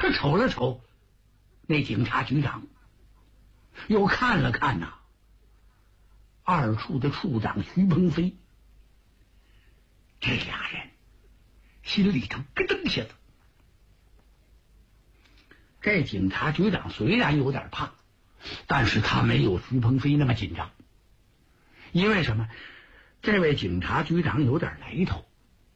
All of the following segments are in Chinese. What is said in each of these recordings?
他瞅了瞅那警察局长，又看了看二处的处长徐鹏飞，这俩人心里头咯噔一下子。这警察局长虽然有点怕，但是他没有徐鹏飞那么紧张。因为什么？这位警察局长有点来头。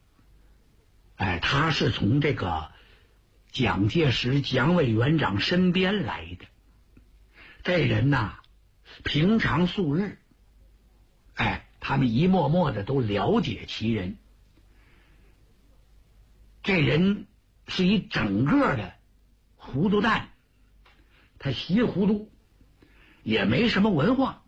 他是从这个蒋介石蒋委员长身边来的。这人呐，平常素日，他们一幕幕的都了解其人。这人是一整个的糊涂蛋，他稀里糊涂，也没什么文化，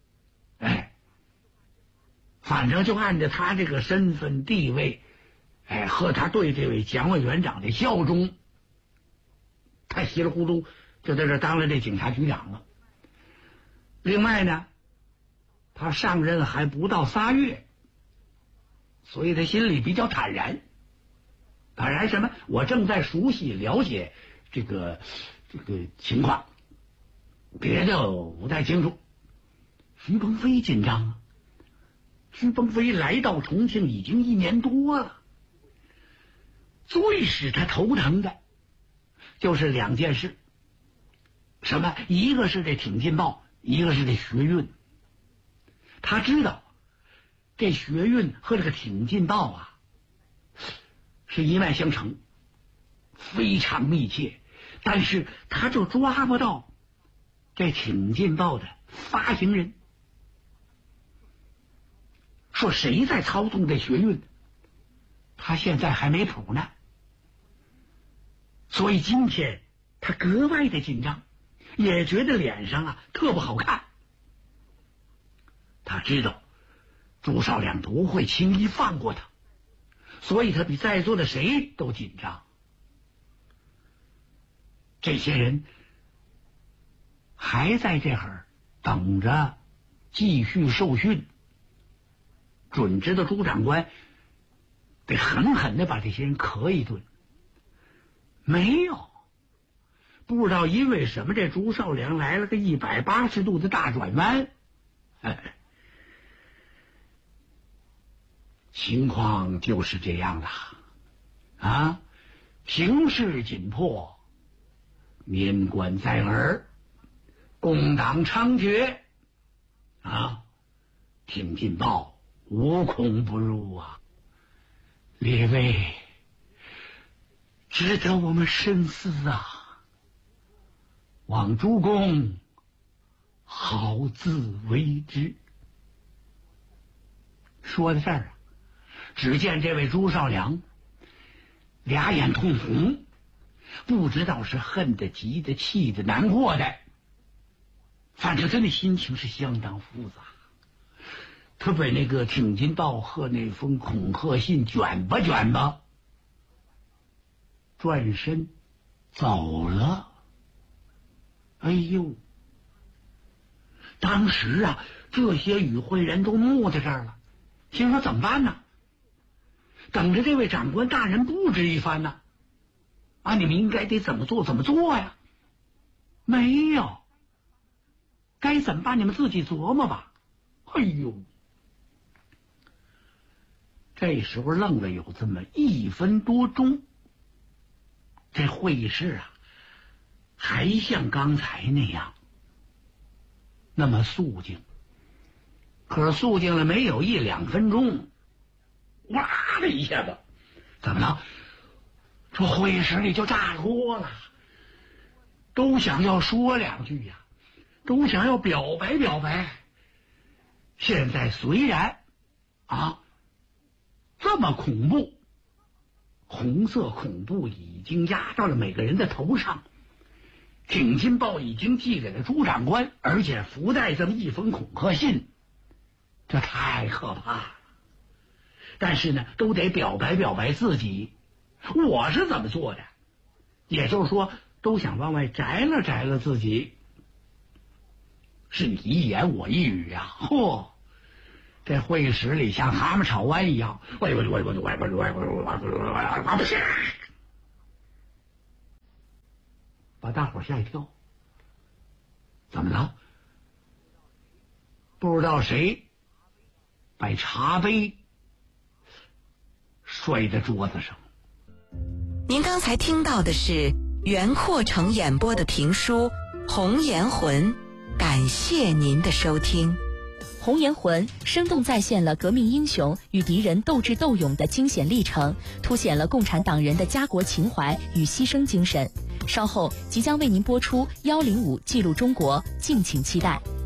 反正就按照他这个身份地位，和他对这位蒋委员长的效忠，他稀里糊涂就在这当了这警察局长了。另外呢，他上任还不到3月，所以他心里比较坦然。坦然什么？我正在熟悉了解这个情况，别的我不太清楚。徐鹏飞紧张啊！徐鹏飞来到重庆已经1年多了，最使他头疼的就是2件事。什么？一个是这挺进报，一个是这学运。他知道这学运和这个挺进报是一脉相承，非常密切，但是他就抓不到这挺进报的发行人。说谁在操纵这学运，他现在还没谱呢。所以今天他格外的紧张，也觉得脸上特不好看。他知道朱绍良不会轻易放过他，所以他比在座的谁都紧张。这些人还在这儿等着继续受训，准知道朱长官得狠狠的把这些人磕一顿。没有，不知道因为什么，这朱绍良来了个180度的大转弯。情况就是这样的形势紧迫，民关在耳，共党猖獗挺进报无孔不入列位，值得我们深思望诸公好自为之。说到这儿只见这位朱绍良俩眼通红，不知道是恨的、急的、气的、难过的，反正他的心情是相当复杂。他被那个挺进报和那封恐吓信卷吧，转身走了。哎呦，当时这些与会人都木在这儿了，心说怎么办呢？等着这位长官大人布置一番呢。你们应该得怎么做呀？没有，该怎么办你们自己琢磨吧。哎呦，这时候愣了有这么1分多钟，这会议室还像刚才那样那么肃静。可是肃静了没有1-2分钟，哇的一下子，怎么了？这会议室里就炸锅了，都想要说2句都想要表白。现在虽然这么恐怖，红色恐怖已经压到了每个人的头上，挺进报已经寄给了朱长官，而且附带这么1封恐吓信，这太可怕了。但是呢，都得表白自己，我是怎么做的，也就是说都想往外摘了自己。是你一言我一语这会议室里像蛤蟆炒湾一样， 把大伙吓一跳。怎么了？不知道谁把茶杯摔在桌子上。 您刚才听到的是袁阔成演播的评书《红颜魂》，感谢您的收听。 《红颜魂》生动再现了革命英雄与敌人斗智斗勇的惊险历程，凸显了共产党人的家国情怀与牺牲精神。稍后即将为您播出105记录中国，敬请期待。